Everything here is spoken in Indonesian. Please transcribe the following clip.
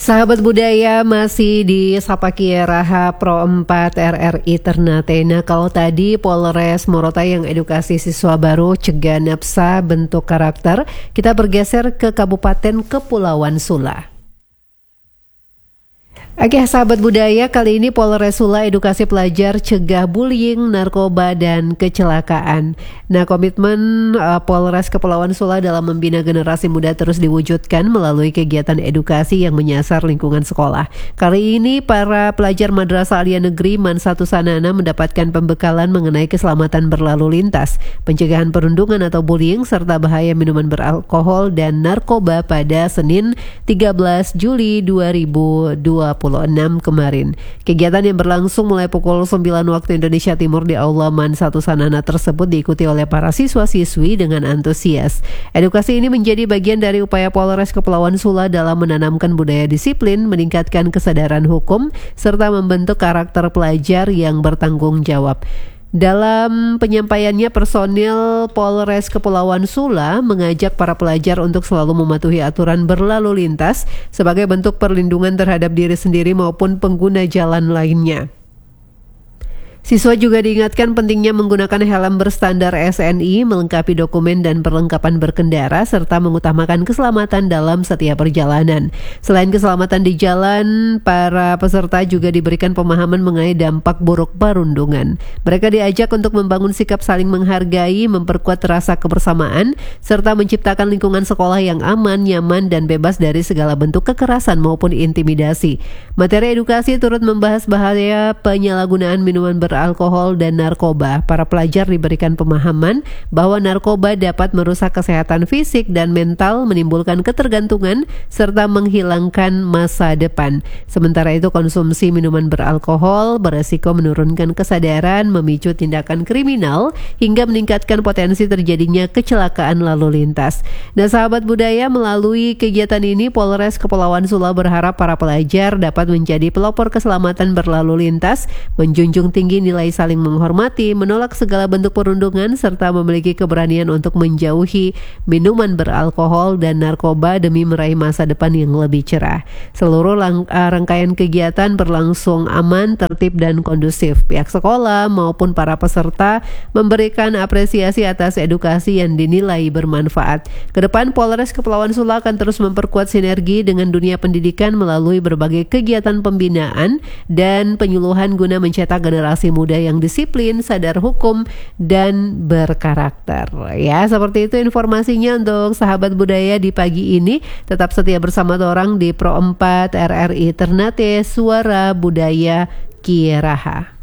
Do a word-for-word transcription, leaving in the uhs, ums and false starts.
Sahabat budaya, masih di Sapa Kieraha Pro empat R R I Ternate. Nah, kalau tadi Polres Morotai yang edukasi siswa baru cegah nafsa bentuk karakter, kita bergeser ke Kabupaten Kepulauan Sula. Oke, sahabat budaya, kali ini Polres Sula edukasi pelajar cegah bullying, narkoba, dan kecelakaan. Nah, komitmen uh, Polres Kepulauan Sula dalam membina generasi muda terus diwujudkan melalui kegiatan edukasi yang menyasar lingkungan sekolah. Kali ini para pelajar Madrasah Alia Negeri Man satu Sanana mendapatkan pembekalan mengenai keselamatan berlalu lintas, pencegahan perundungan atau bullying, serta bahaya minuman beralkohol dan narkoba pada Senin tiga belas Juli dua ribu dua puluh enam kemarin. Kegiatan yang berlangsung mulai pukul sembilan waktu Indonesia Timur di Aula Man satu Sanana tersebut diikuti oleh para siswa-siswi dengan antusias. Edukasi ini menjadi bagian dari upaya Polres Kepulauan Sula dalam menanamkan budaya disiplin, meningkatkan kesadaran hukum, serta membentuk karakter pelajar yang bertanggung jawab. Dalam penyampaiannya, personil Polres Kepulauan Sula mengajak para pelajar untuk selalu mematuhi aturan berlalu lintas sebagai bentuk perlindungan terhadap diri sendiri maupun pengguna jalan lainnya. Siswa juga diingatkan pentingnya menggunakan helm berstandar S N I, melengkapi dokumen dan perlengkapan berkendara, serta mengutamakan keselamatan dalam setiap perjalanan. Selain keselamatan di jalan, para peserta juga diberikan pemahaman mengenai dampak buruk perundungan. Mereka diajak untuk membangun sikap saling menghargai, memperkuat rasa kebersamaan, serta menciptakan lingkungan sekolah yang aman, nyaman, dan bebas dari segala bentuk kekerasan maupun intimidasi. Materi edukasi turut membahas bahaya penyalahgunaan minuman ber alkohol dan narkoba. Para pelajar diberikan pemahaman bahwa narkoba dapat merusak kesehatan fisik dan mental, menimbulkan ketergantungan, serta menghilangkan masa depan. Sementara itu, konsumsi minuman beralkohol beresiko menurunkan kesadaran, memicu tindakan kriminal, hingga meningkatkan potensi terjadinya kecelakaan lalu lintas. Nah, sahabat budaya, melalui kegiatan ini Polres Kepulauan Sula berharap para pelajar dapat menjadi pelopor keselamatan berlalu lintas, menjunjung tinggi nilai saling menghormati, menolak segala bentuk perundungan, serta memiliki keberanian untuk menjauhi minuman beralkohol dan narkoba demi meraih masa depan yang lebih cerah. Seluruh lang- rangkaian kegiatan berlangsung aman, tertib, dan kondusif. Pihak sekolah maupun para peserta memberikan apresiasi atas edukasi yang dinilai bermanfaat. Kedepan Polres Kepulauan Sula akan terus memperkuat sinergi dengan dunia pendidikan melalui berbagai kegiatan pembinaan dan penyuluhan guna mencetak generasi muda yang disiplin, sadar hukum, dan berkarakter. Ya, seperti itu informasinya untuk sahabat budaya di pagi ini. Tetap setia bersama orang di Pro empat R R I Ternate, Suara Budaya Kieraha.